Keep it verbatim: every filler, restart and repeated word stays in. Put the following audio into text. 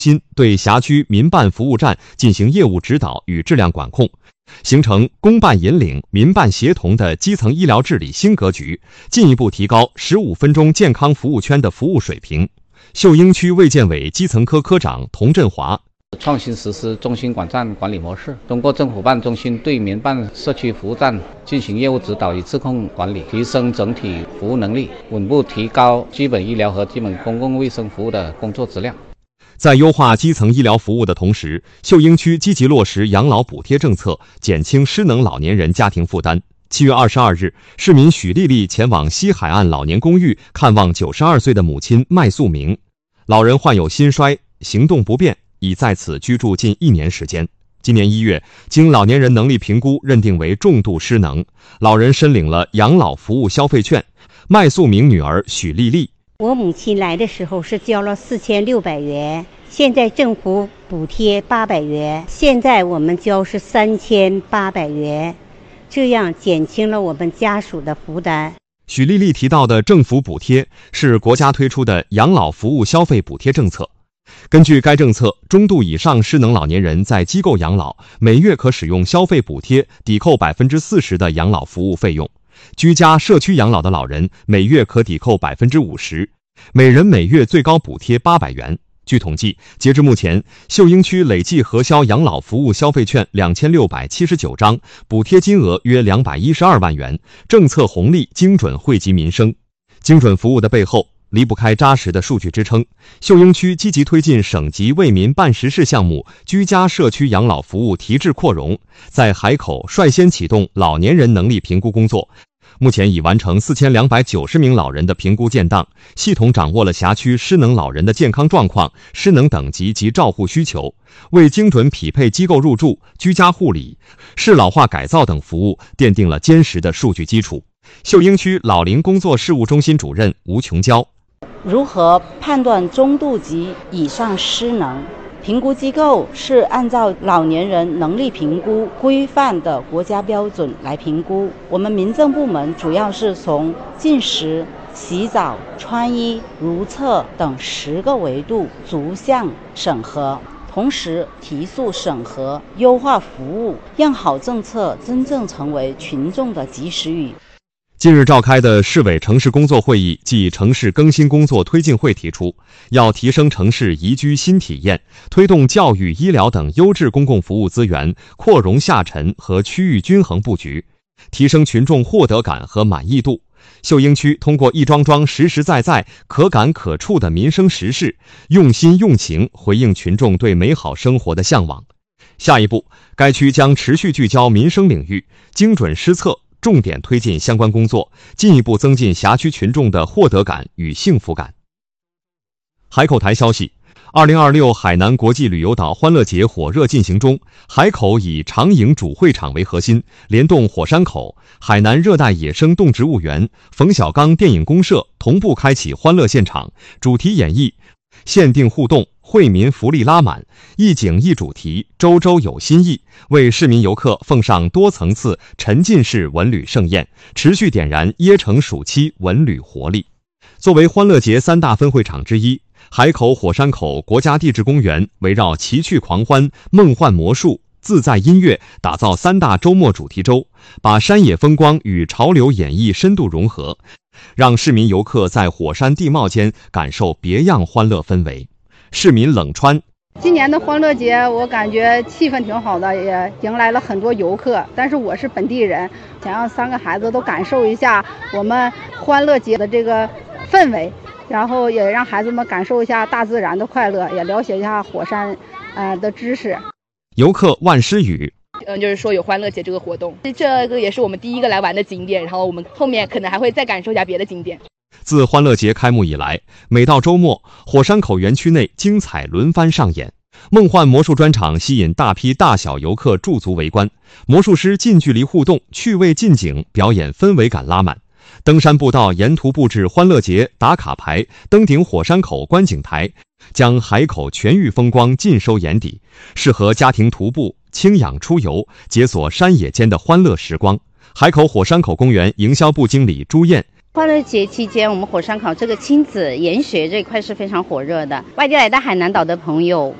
心对辖区民办服务站进行业务指导与质量管控，形成公办引领、民办协同的基层医疗治理新格局，进一步提高十五分钟健康服务圈的服务水平。秀英区卫健委基层科科长童振华。 创新实施中心管站管理模式，通过政府办中心对民办社区服务站进行业务指导与自控管理，提升整体服务能力，稳步提高基本医疗和基本公共卫生服务的工作质量。 在优化基层医疗服务的同时，秀英区积极落实养老补贴政策，减轻失能老年人家庭负担。七月二十二日，市民许丽丽前往西海岸老年公寓看望九十二岁的母亲麦素明。老人患有心衰，行动不便，已在此居住近一年时间。今年一月，经老年人能力评估认定为重度失能，老人申领了养老服务消费券。麦素明女儿许丽丽： 我母亲来的时候是交了四千六百元，现在政府补贴八百元，现在我们交是三千八百元，这样减轻了我们家属的负担。 许丽丽提到的政府补贴是国家推出的养老服务消费补贴政策。根据该政策，中度以上失能老年人在机构养老，每月可使用消费补贴抵扣百分之四十的养老服务费用；居家社区养老的老人每月可抵扣百分之五十，每人每月最高补贴八百元。据统计，截至目前，秀英区累计核销养老服务消费券两千六百七十九张，补贴金额约两百一十二万元，政策红利精准惠及民生。精准服务的背后，离不开扎实的数据支撑。秀英区积极推进省级为民办实事项目居家社区养老服务提质扩容，在海口率先启动老年人能力评估工作，目前已完成四千两百九十名老人的评估建档，系统掌握了辖区失能老人的健康状况、失能等级及照护需求，为精准匹配机构入住、居家护理、适老化改造等服务奠定了坚实的数据基础。秀英区老龄工作事务中心主任吴琼娇： 如何判断中度及以上失能？评估机构是按照老年人能力评估规范的国家标准来评估。我们民政部门主要是从进食、洗澡、穿衣、如厕等十个维度逐项审核，同时提速审核，优化服务，让好政策真正成为群众的及时雨。 近日召开的市委城市工作会议暨城市更新工作推进会提出，要提升城市宜居新体验，推动教育、医疗等优质公共服务资源扩容下沉和区域均衡布局，提升群众获得感和满意度。秀英区通过一桩桩实实在在、可感可触的民生实事，用心用情回应群众对美好生活的向往。下一步，该区将持续聚焦民生领域，精准施策，重点推进相关工作，进一步增进辖区群众的获得感与幸福感。海口台消息，二零二六海南国际旅游岛欢乐节火热进行中，海口以长影主会场为核心，联动火山口、海南热带野生动植物园、冯小刚电影公社同步开启欢乐现场，主题演绎、限定互动、惠民福利拉满，一景一主题，周周有新意，为市民游客奉上多层次沉浸式文旅盛宴，持续点燃椰城暑期文旅活力。作为欢乐节三大分会场之一，海口火山口国家地质公园围绕奇趣狂欢、梦幻魔术、自在音乐，打造三大周末主题周，把山野风光与潮流演绎深度融合，让市民游客在火山地貌间感受别样欢乐氛围。市民冷川： 今年的欢乐节我感觉气氛挺好的，也迎来了很多游客，但是我是本地人，想让三个孩子都感受一下我们欢乐节的这个氛围，然后也让孩子们感受一下大自然的快乐，也了解一下火山呃的知识。 游客万诗雨： 嗯，就是说有欢乐节这个活动，这个也是我们第一个来玩的景点，然后我们后面可能还会再感受一下别的景点。 自欢乐节开幕以来，每到周末，火山口园区内精彩轮番上演。梦幻魔术专场吸引大批大小游客驻足围观，魔术师近距离互动，趣味近景，表演氛围感拉满。登山步道沿途布置欢乐节打卡牌，登顶火山口观景台，将海口全域风光尽收眼底，适合家庭徒步、轻氧出游，解锁山野间的欢乐时光。海口火山口公园营销部经理朱燕： 欢乐节期间，我们火山口这个亲子研学这一块是非常火热的。外地来到海南岛的朋友，